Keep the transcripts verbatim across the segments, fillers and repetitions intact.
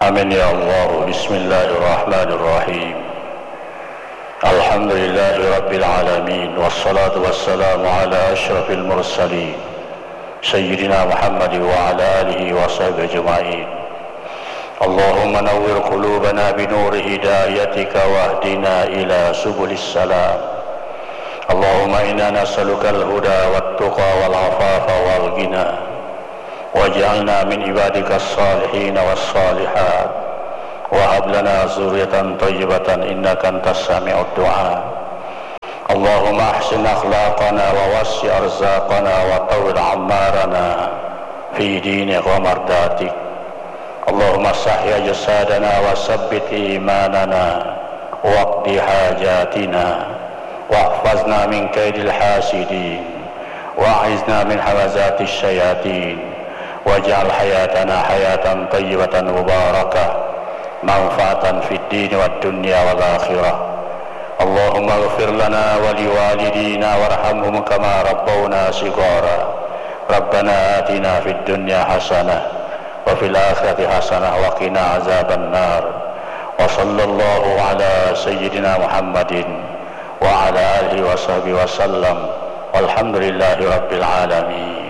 آمين يا الله. بسم الله الرحمن الرحيم. الحمد لله رب العالمين، والصلاة والسلام على أشرف المرسلين سيدنا محمد وعلى آله وصحبه أجمعين. اللهم نور قلوبنا بنور هدايتك واهدنا إلى سبل السلام. اللهم إنا نسألك الهدى والتقى والعفاف والغنى، واجعلنا من عبادك الصالحين والصالحات، وهب لنا ذرية طيبة إنك أنت السميع الدعاء. اللهم أحسن أخلاقنا ووسع أرزاقنا وطول أعمارنا في دينك ومرضاتك. اللهم صح أجسادنا وثبت إيماننا واقض حاجاتنا، واحفظنا من كيد الحاسدين، واعذنا من همزات الشياطين، واجعل حياتنا حياة طيبة مباركة منفعة في الدين والدنيا والآخرة. اللهم اغفر لنا ولوالدينا وارحمهم كما ربونا صغارا. ربنا آتنا في الدنيا حسنة وفي الآخرة حسنة وقنا عذاب النار. وصلى الله على سيدنا محمد وعلى آله وصحبه وسلم، والحمد لله رب العالمين.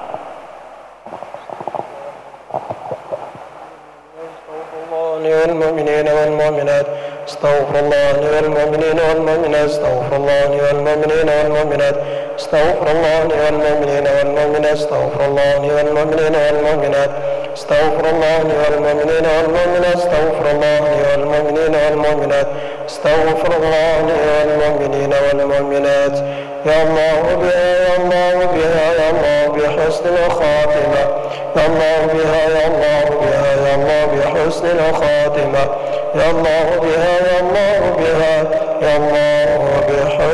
والمؤمنين والمؤمنات استغفر الله والمؤمنين والمؤمنات استغفر الله والمؤمنين والمؤمنات استغفر الله والمؤمنين والمؤمنات استغفر الله والمؤمنين والمؤمنات استغفر الله والمؤمنين والمؤمنات استغفر الله والمؤمنين والمؤمنات استغفر الله والمؤمنين والمؤمنات. يا الله بها يا الله بها يا الله بحسن الخاتمة، يا الله بها يا الله بها يا الله بحسن الخاتمة، يا الله بها يا الله بها يا الله بحسن